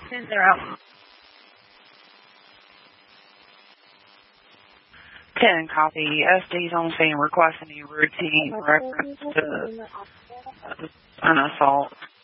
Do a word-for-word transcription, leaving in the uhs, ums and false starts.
Ten zero. Ten copy. S D's on scene requesting a routine reference to uh, an assault.